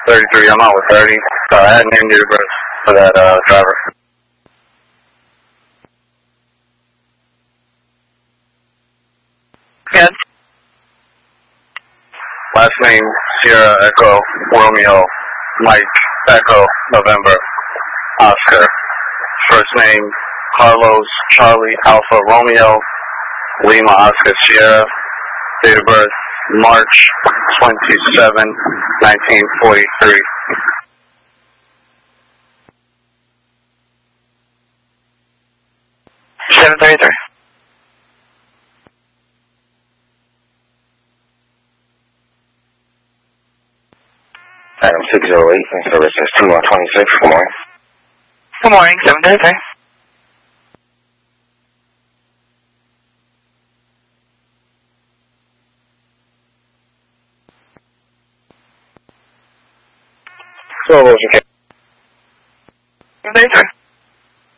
33. I'm out with 30. So I had named date of birth for that driver. Good. Last name, Sierra Echo Romeo Mike Echo November Oscar. First name, Carlos Charlie Alpha Romeo Lima Oscar Sierra. Date of birth, March 27, 1943. Item 608, and service is 2126. Good morning. Good morning, 733. So, what was your case? 733.